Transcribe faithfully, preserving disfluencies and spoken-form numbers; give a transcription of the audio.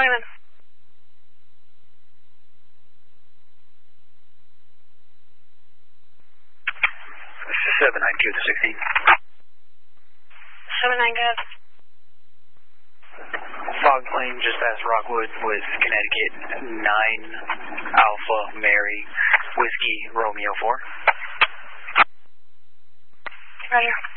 Simon. seven nine Q to sixteen. seven nine, good. Fog plane just past Rockwood with Connecticut nine Alpha Mary Whiskey Romeo four. Roger.